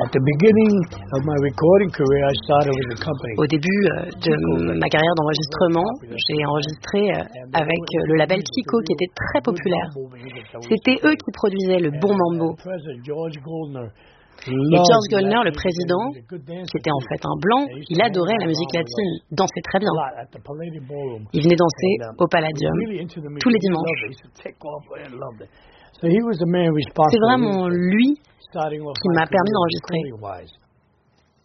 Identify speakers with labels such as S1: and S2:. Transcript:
S1: Au début de ma carrière d'enregistrement, j'ai enregistré avec le label Chico qui était très populaire. C'était eux qui produisaient le bon mambo. Et George Goldner, le président, qui était en fait un blanc, il adorait la musique latine, dansait très bien. Il venait danser au Palladium tous les dimanches. C'est vraiment lui qui m'a permis d'enregistrer.